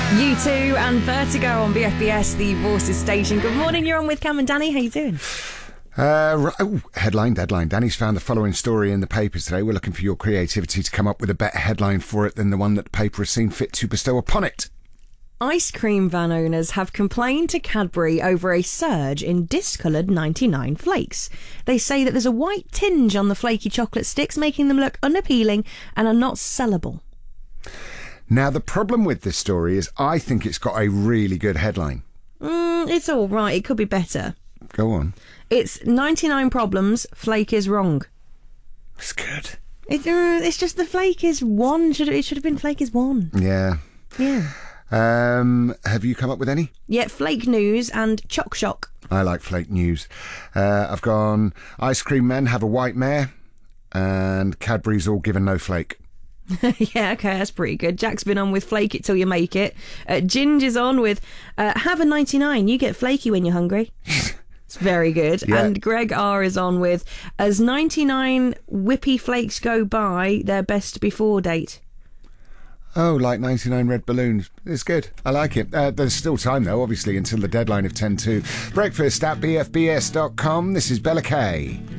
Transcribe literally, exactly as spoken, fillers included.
U two and Vertigo on B F B S, the Voices station. Good morning, you're on with Cam and Danny. How you doing? Uh, right, oh, headline, deadline. Danny's found the following story in the papers today. We're looking for your creativity to come up with a better headline for it than the one that the paper has seen fit to bestow upon it. Ice cream van owners have complained to Cadbury over a surge in discoloured ninety-nine flakes. They say that there's a white tinge on the flaky chocolate sticks, making them look unappealing and are not sellable. Now, the problem with this story is I think it's got a really good headline. Mm, it's all right. It could be better. Go on. It's ninety-nine problems, flake is wrong. It's good. It, uh, it's just the flake is one. Should It should have been flake is one. Yeah. Yeah. Um, have you come up with any? Yeah, flake news and choc shock. I like flake news. Uh, I've gone, ice cream men have a white mare and Cadbury's all given no flake. Yeah, okay, that's pretty good. Jack's been on with flake it till you make it. Uh, Ginge is on with uh, have a ninety-nine, you get flaky when you're hungry. It's very good. Yeah. And Greg R is on with as ninety-nine whippy flakes go by, their best before date. Oh, like ninety-nine red balloons. It's good. I like it. Uh, there's still time, though, obviously, until the deadline of ten to. Breakfast at b f b s dot com. This is Bella Kay.